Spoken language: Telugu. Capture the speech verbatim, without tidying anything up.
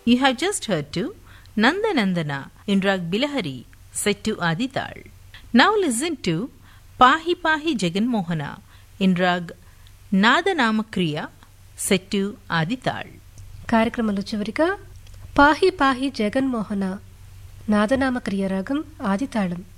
You have just heard to Nandanandana in Rag Bilahari set to Adital. Now listen to Pahi Pahi Jaganmohana in Rag Nadanamakriya set to Adital. కార్యక్రమంలో చివరిగా పాహి పాహి జగన్మోహన నాదనామక్రియ రాగం ఆదితాళం.